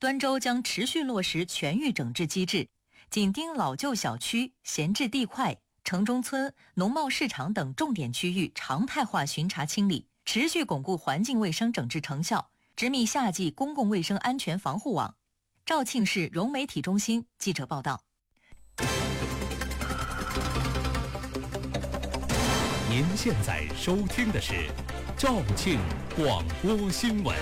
端州将持续落实全域整治机制，紧盯老旧小区、闲置地块、城中村、农贸市场等重点区域常态化巡查清理，持续巩固环境卫生整治成效，执密夏季公共卫生安全防护网。肇庆市融媒体中心记者报道。 您现在收听的是肇庆广播新闻。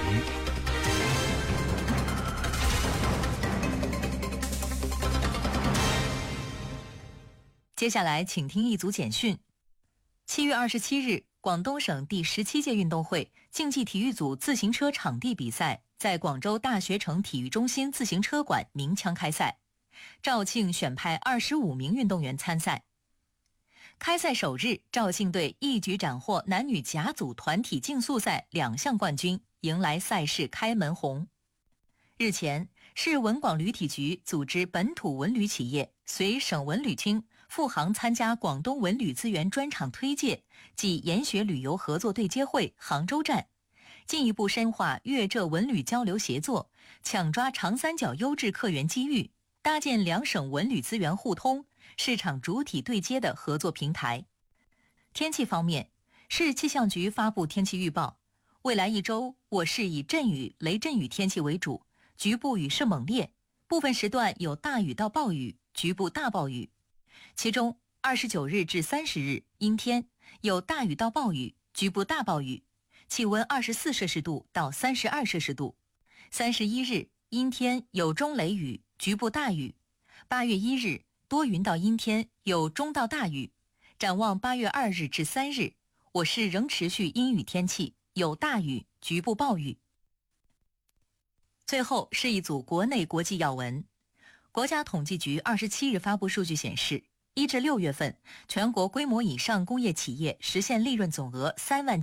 接下来请听一组简讯。7月27日，广东省第17届运动会竞技体育组自行车场地比赛在广州大学城体育中心自行车馆鸣枪开赛，肇庆选派25名运动员参赛。开赛首日，肇庆队一举斩获男女甲组团体竞速赛2项冠军，迎来赛事开门红。日前，市文广旅体局组织本土文旅企业随省文旅厅赴杭参加广东文旅资源专场推介暨研学旅游合作对接会杭州站，进一步深化粤浙文旅交流协作，抢抓长三角优质客源机遇，搭建两省文旅资源互通、市场主体对接的合作平台。天气方面，市气象局发布天气预报，未来一周我市以阵雨、雷阵雨天气为主，局部雨势猛烈，部分时段有大雨到暴雨，局部大暴雨。其中29日至30日阴天，有大雨到暴雨，局部大暴雨，气温24摄氏度到32摄氏度。31日阴天，有中雷雨，局部大雨。8月1日多云到阴天，有中到大雨。展望8月2日至3日，我市仍持续阴雨天气，有大雨，局部暴雨。最后是一组国内国际要闻。国家统计局27日发布数据显示，1至6月份，全国规模以上工业企业实现利润总额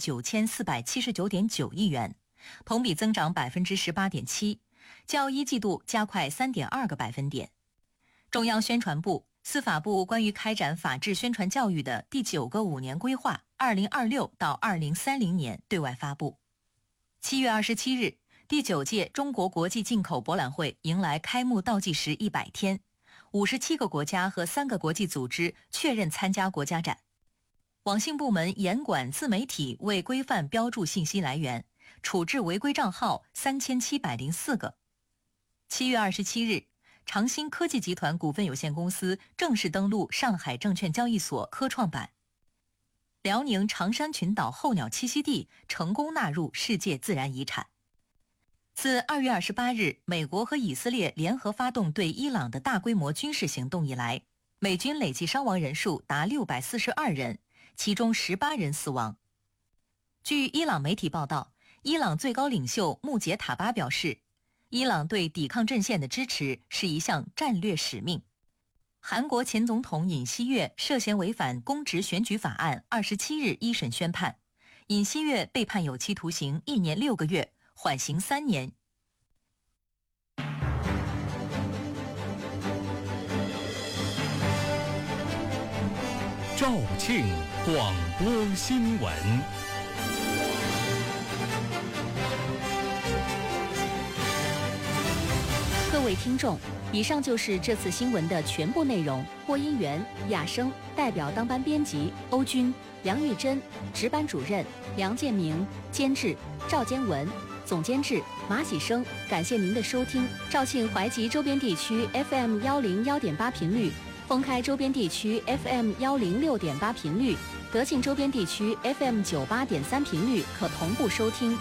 39479.9亿元，同比增长18.7%，较一季度加快3.2个百分点。中央宣传部、司法部关于开展法治宣传教育的第9个5年规划2026到2030年对外发布。7月27日，第9届中国国际进口博览会迎来开幕倒计时100天，57个国家和3个国际组织确认参加国家展。网信部门严管自媒体未规范标注信息来源，处置违规账号3704个。7月27日，长兴科技集团股份有限公司正式登陆上海证券交易所科创板。辽宁长山群岛候鸟栖息地成功纳入世界自然遗产。自2月28日美国和以色列联合发动对伊朗的大规模军事行动以来，美军累计伤亡人数达642人，其中18人死亡。据伊朗媒体报道，伊朗最高领袖穆杰塔巴表示，伊朗对抵抗阵线的支持是一项战略使命。韩国前总统尹锡悦涉嫌违反公职选举法案27日一审宣判，尹锡悦被判有期徒刑1年6个月，缓刑3年。 肇庆广播新闻。 各位听众，以上就是这次新闻的全部内容。播音员亚生，代表当班编辑欧军、梁玉珍，值班主任梁建明，监制赵坚文，总监制马喜生。感谢您的收听。肇庆怀集周边地区 FM 101.8频率，封开周边地区 FM 106.8频率，德庆周边地区 FM 98.3频率可同步收听。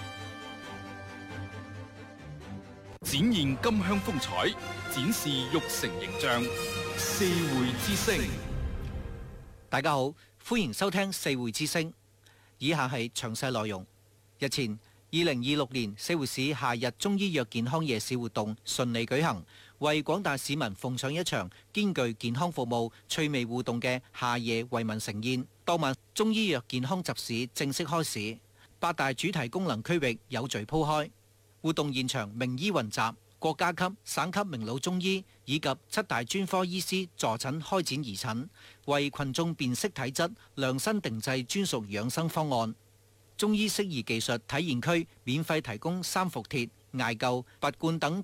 展現金鄉風采，展示玉城形象。四會之聲， 大家好，歡迎收聽四會之聲。以下係詳細內容。日前，2026年四會市夏日中醫藥健康夜市活動順利舉行，為廣大市民奉上一場兼具健康服務、趣味互動嘅夏夜惠民盛宴。當晚，中醫藥健康集市正式開市，8大主題功能區域有序鋪開。活動現場名醫雲集，國家級、省級名老中醫以及7大專科醫師助診開展義診，為群眾辨識體質、量身定製專屬養生方案。中醫適宜技術體驗區免費提供3伏貼、艾灸、拔罐等